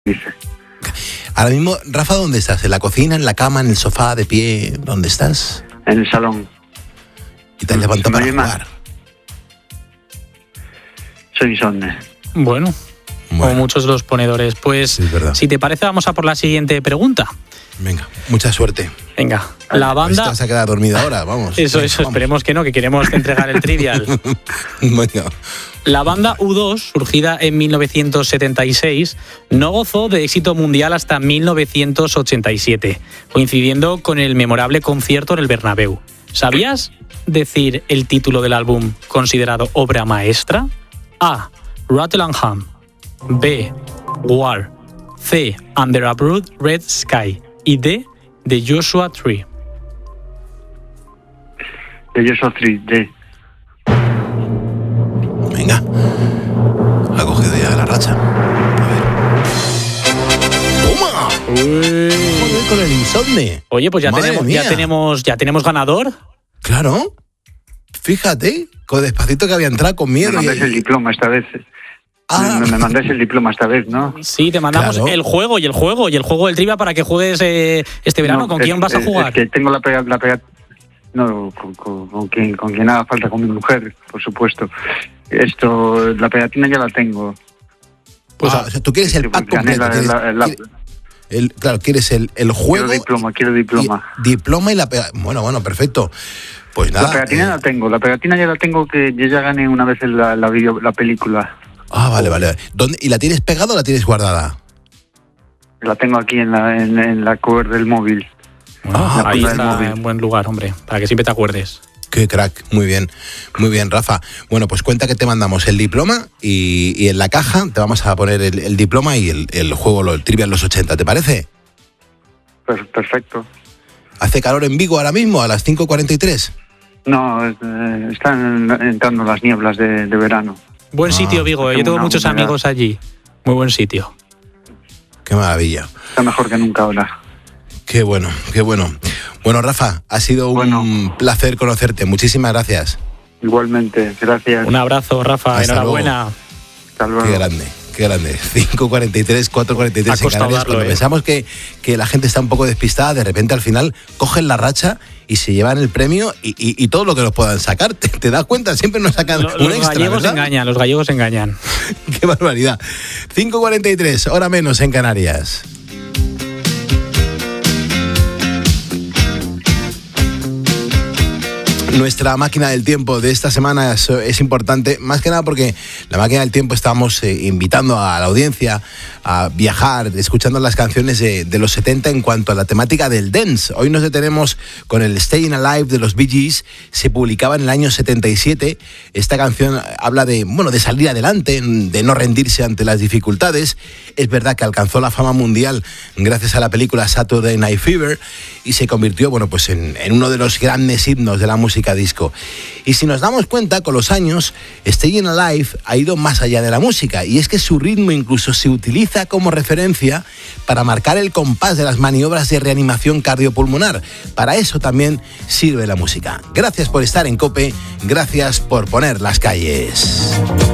dice. Ahora mismo, Rafa, ¿dónde estás? ¿En la cocina, en la cama, en el sofá, de pie? ¿Dónde estás? En el salón. ¿Y te has levantado para jugar? Soy insomne. Bueno, como muchos de los ponedores. Pues, sí, si te parece, vamos a por la siguiente pregunta. Venga, mucha suerte. Venga, la banda... Te vas a quedar dormida ahora, vamos. Eso, vamos. esperemos que no, que queremos entregar el trivial. Venga. La banda U2, surgida en 1976, no gozó de éxito mundial hasta 1987, coincidiendo con el memorable concierto en el Bernabéu. ¿Sabías decir el título del álbum considerado obra maestra? A. Rattle and Hum. B. War. C. Under a Broad Red Sky. Y D. The Joshua Tree. The Joshua Tree, D. Venga. Ha cogido ya la racha. A ver. ¡Toma! Joder, con el insomne. Oye, pues ya tenemos ganador. Claro. Fíjate, con despacito que había entrado con miedo. Me mandáis el diploma esta vez. Me mandáis el diploma esta vez, ¿no? Sí, te mandamos el juego del trivia para que juegues este verano. ¿Con quién vas a jugar? Es que tengo la pegatina. No, con quien haga falta, con mi mujer, por supuesto. La pegatina ya la tengo. Pues, o sea, tú quieres el pack completo. Claro, quieres el juego. Quiero diploma. Diploma y la pegatina. Bueno, perfecto. Pues nada. La pegatina la tengo. La pegatina ya la tengo, que yo ya gané una vez en la película. Ah, vale. ¿Dónde? ¿Y la tienes pegada o la tienes guardada? La tengo aquí en la cover del móvil. Ahí está en buen lugar, hombre, para que siempre te acuerdes. Qué crack, muy bien, Rafa. Bueno, pues cuenta que te mandamos el diploma y en la caja te vamos a poner el diploma y el juego, el Trivial los 80, ¿te parece? Perfecto. ¿Hace calor en Vigo ahora mismo, a las 5:43? No, están entrando las nieblas de verano. Buen sitio, Vigo, yo tengo muchos amigos allí. Muy buen sitio. Qué maravilla. Está mejor que nunca ahora. Qué bueno. Bueno, Rafa, ha sido un placer conocerte. Muchísimas gracias. Igualmente, gracias. Un abrazo, Rafa. Hasta enhorabuena. Luego. Hasta luego. Qué grande. 5:43, 4:43 en Canarias. Cuando pensamos que la gente está un poco despistada, de repente al final cogen la racha y se llevan el premio y todo lo que nos puedan sacar. ¿Te das cuenta? Siempre nos sacan un extra, ¿verdad? Los gallegos engañan. Qué barbaridad. 5:43, hora menos en Canarias. Nuestra máquina del tiempo de esta semana es importante, más que nada porque la máquina del tiempo estamos invitando a la audiencia a viajar, escuchando las canciones de los 70 en cuanto a la temática del dance. Hoy nos detenemos con el Staying Alive de los Bee Gees. Se publicaba en el año 77. Esta canción habla de salir adelante, de no rendirse ante las dificultades. Es verdad que alcanzó la fama mundial gracias a la película Saturday Night Fever y se convirtió, en uno de los grandes himnos de la música disco. Y si nos damos cuenta, con los años, Staying Alive ha ido más allá de la música, y es que su ritmo incluso se utiliza como referencia para marcar el compás de las maniobras de reanimación cardiopulmonar. Para eso también sirve la música. Gracias por estar en COPE, gracias por poner las calles.